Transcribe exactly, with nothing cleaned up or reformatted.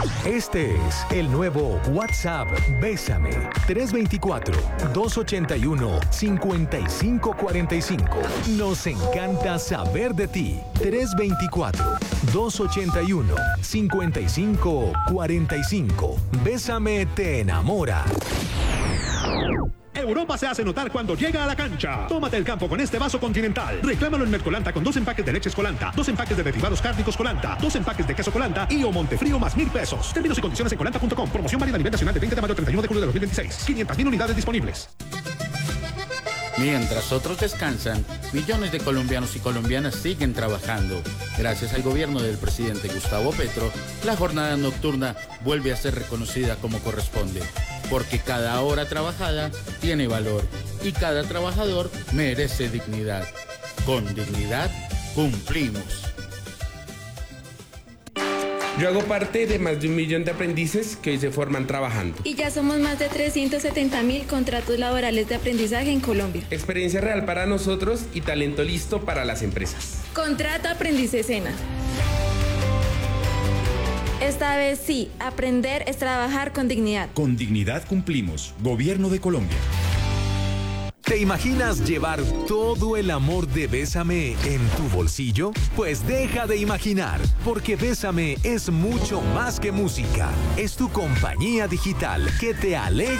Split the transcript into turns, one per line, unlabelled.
Este es el nuevo WhatsApp Bésame. tres dos cuatro, dos ocho uno, cinco cinco cuatro cinco. Nos encanta saber de ti. tres dos cuatro, dos ocho uno, cinco cinco cuatro cinco. Bésame te enamora.
Europa se hace notar cuando llega a la cancha. Tómate el campo con este vaso Continental. Reclámalo en Mercolanta con dos empaques de leches Colanta, dos empaques de derivados cárnicos Colanta, dos empaques de queso Colanta y o Montefrío más mil pesos. Términos y condiciones en colanta punto com. Promoción válida a nivel nacional de veinte de mayo al treinta y uno de julio de dos mil veintiséis. quinientas mil unidades disponibles.
Mientras otros descansan, millones de colombianos y colombianas siguen trabajando. Gracias al gobierno del presidente Gustavo Petro, la jornada nocturna vuelve a ser reconocida como corresponde. Porque cada hora trabajada tiene valor y cada trabajador merece dignidad. Con dignidad, cumplimos.
Yo hago parte de más de un millón de aprendices que hoy se forman trabajando.
Y ya somos más de trescientos setenta mil contratos laborales de aprendizaje en Colombia.
Experiencia real para nosotros y talento listo para las empresas.
Contrato Aprendiz Sena. Esta vez sí, aprender es trabajar con dignidad.
Con dignidad cumplimos. Gobierno de Colombia.
¿Te imaginas llevar todo el amor de Bésame en tu bolsillo? Pues deja de imaginar, porque Bésame es mucho más que música. Es tu compañía digital que te alegra.